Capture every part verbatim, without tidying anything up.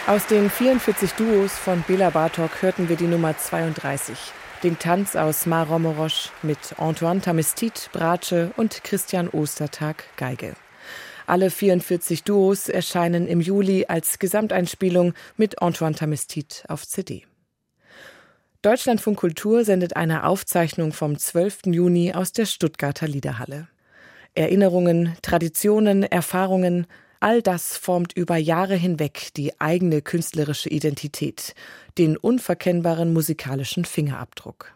Aus den vierundvierzig Duos von Béla Bartók hörten wir die Nummer zweiunddreißig, den Tanz aus Mar Romorosch mit Antoine Tamestit, Bratsche und Christian Ostertag, Geige. Alle vierundvierzig Duos erscheinen im Juli als Gesamteinspielung mit Antoine Tamestit auf C D. Deutschlandfunk Kultur sendet eine Aufzeichnung vom zwölften Juni aus der Stuttgarter Liederhalle. Erinnerungen, Traditionen, Erfahrungen, all das formt über Jahre hinweg die eigene künstlerische Identität, den unverkennbaren musikalischen Fingerabdruck.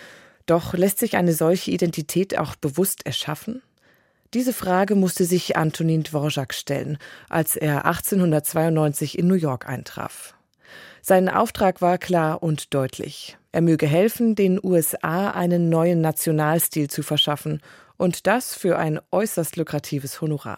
Doch lässt sich eine solche Identität auch bewusst erschaffen? Diese Frage musste sich Antonín Dvořák stellen, als er achtzehnhundertzweiundneunzig in New York eintraf. Sein Auftrag war klar und deutlich. Er möge helfen, den U S A einen neuen Nationalstil zu verschaffen, und das für ein äußerst lukratives Honorar.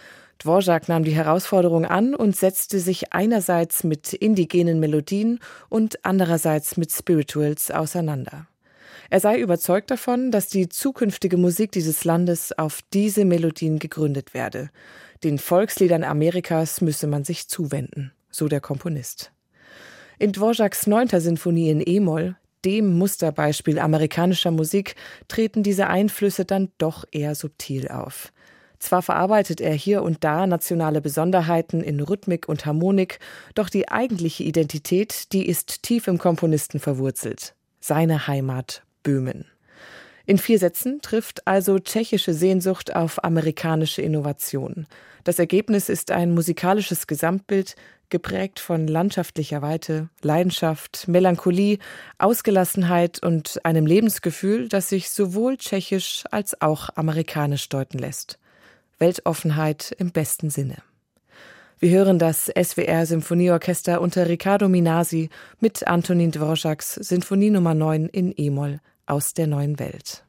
Dvořák nahm die Herausforderung an und setzte sich einerseits mit indigenen Melodien und andererseits mit Spirituals auseinander. Er sei überzeugt davon, dass die zukünftige Musik dieses Landes auf diese Melodien gegründet werde. Den Volksliedern Amerikas müsse man sich zuwenden, so der Komponist. In Dvořáks neunter Sinfonie in E-Moll, dem Musterbeispiel amerikanischer Musik, treten diese Einflüsse dann doch eher subtil auf. Zwar verarbeitet er hier und da nationale Besonderheiten in Rhythmik und Harmonik, doch die eigentliche Identität, die ist tief im Komponisten verwurzelt. Seine Heimat Böhmen. In vier Sätzen trifft also tschechische Sehnsucht auf amerikanische Innovation. Das Ergebnis ist ein musikalisches Gesamtbild, geprägt von landschaftlicher Weite, Leidenschaft, Melancholie, Ausgelassenheit und einem Lebensgefühl, das sich sowohl tschechisch als auch amerikanisch deuten lässt. Weltoffenheit im besten Sinne. Wir hören das S W R-Symphonieorchester unter Riccardo Minasi mit Antonín Dvořáks Sinfonie Nummer neun in E-Moll aus der neuen Welt.